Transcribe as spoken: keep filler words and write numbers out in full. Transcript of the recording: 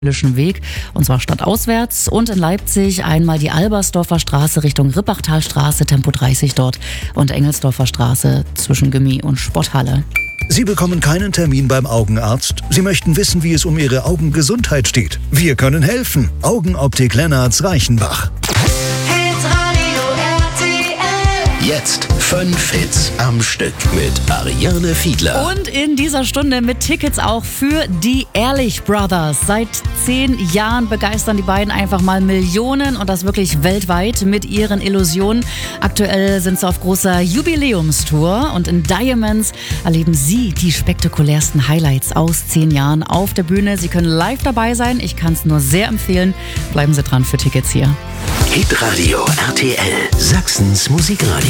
Weg, und zwar stadtauswärts, und in Leipzig einmal die Albersdorfer Straße Richtung Rippachtalstraße, Tempo dreißig dort, und Engelsdorfer Straße zwischen Gymmi und Sporthalle. Sie bekommen keinen Termin beim Augenarzt. Sie möchten wissen, wie es um Ihre Augengesundheit steht. Wir können helfen. Augenoptik Lennartz Reichenbach. Jetzt fünf Hits am Stück mit Ariane Fiedler. Und in dieser Stunde mit Tickets auch für die Ehrlich Brothers. Seit zehn Jahren begeistern die beiden einfach mal Millionen, und das wirklich weltweit, mit ihren Illusionen. Aktuell sind sie auf großer Jubiläumstour, und in Diamonds erleben sie die spektakulärsten Highlights aus zehn Jahren auf der Bühne. Sie können live dabei sein. Ich kann es nur sehr empfehlen. Bleiben Sie dran für Tickets hier. Hitradio R T L, Sachsens Musikradio.